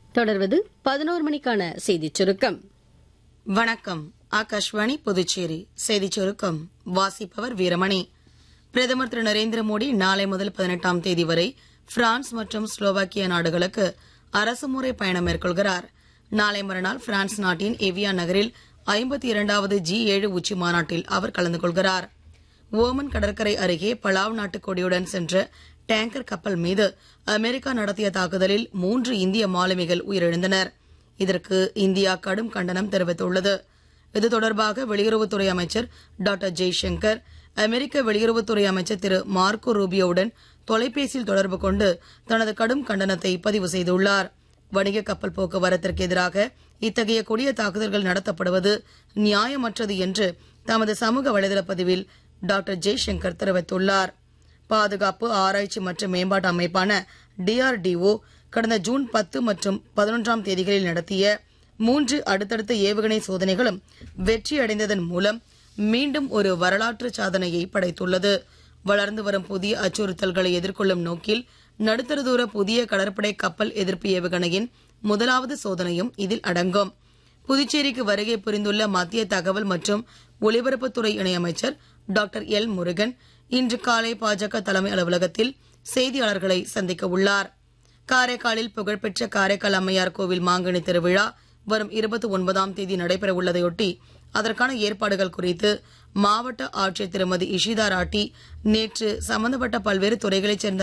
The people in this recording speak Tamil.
தொடர்வது 11 மணிக்கான செய்திச் சுருக்கம். வணக்கம். ஆகாஷ்வாணி புதுச்சேரி செய்திச் சுருக்கம் வாசிப்பவர் வீரமணி. பிரதமர் திரு நரேந்திர மோடி நாளை முதல் 18ஆம் தேதி வரை பிரான்ஸ் மற்றும் ஸ்லோவாக்கியா நாடுகளுக்கு அரசுமுறை பயணம் மேற்கொள்கிறார். நாளை மறுநாள் பிரான்ஸ் நாட்டின் எவியான் நகரில் 52வது G7 உச்சி மாநாட்டில் அவர் கலந்து கொள்கிறார். ஓமன் கடற்கரை அருகே பலாவ் நாட்டு கொடியுடன் சென்ற டேங்கர் கப்பல் மீது அமெரிக்கா நடத்திய தாக்குதலில் 3 இந்திய மாலுமிகள் உயிரிழந்தனர். இதற்கு இந்தியா கடும் கண்டனம் தெரிவித்துள்ளது. இது தொடர்பாக வெளியுறவுத்துறை அமைச்சர் டாக்டர் ஜெய்சங்கர் அமெரிக்க வெளியுறவுத்துறை அமைச்சர் திரு மார்க்கோ ரூபியோவுடன் தொலைபேசியில் தொடர்பு கொண்டு தனது கடும் கண்டனத்தை பதிவு செய்துள்ளார். வணிக கப்பல் போக்குவரத்திற்கு எதிராக இத்தகைய கொடிய தாக்குதல்கள் நடத்தப்படுவது நியாயமற்றது என்று தமது சமூக வலைதள பதிவில் டாக்டர் ஜெய்சங்கர் தெரிவித்துள்ளார். பாதுகாப்பு ஆராய்ச்சி மற்றும் மேம்பாட்டு அமைப்பான DRDO கடந்த ஜூன் 10 மற்றும் 11ஆம் தேதிகளில் நடத்திய 3 அடுத்தடுத்த ஏவுகணை சோதனைகளும் வெற்றியடைந்ததன் மூலம் மீண்டும் ஒரு வரலாற்று சாதனையை படைத்துள்ளது. வளர்ந்து வரும் புதிய அச்சுறுத்தல்களை எதிர்கொள்ளும் நோக்கில் நடுத்தர தூர புதிய கடற்படை கப்பல் எதிர்ப்பு ஏவுகணையின் முதலாவது சோதனையும் இதில் அடங்கும். புதுச்சேரிக்கு வருகை புரிந்துள்ள மத்திய தகவல் மற்றும் ஒலிபரப்புத்துறை இணையமைச்சர் டாக்டர் எல் முருகன் இன்று காலை பாஜக தலைமை அலுவலகத்தில் செய்தியாளர்களை சந்திக்க உள்ளார். காரைக்காலில் புகழ்பெற்ற காரைக்கால் அம்மையார் கோவில் மாங்கனி திருவிழா வரும் 29ஆம் தேதி நடைபெற உள்ளதையொட்டி அதற்கான ஏற்பாடுகள் குறித்து மாவட்ட ஆட்சியர் திருமதி இஷிதா ராட்டி நேற்று சம்பந்தப்பட்ட பல்வேறு துறைகளைச் சேர்ந்த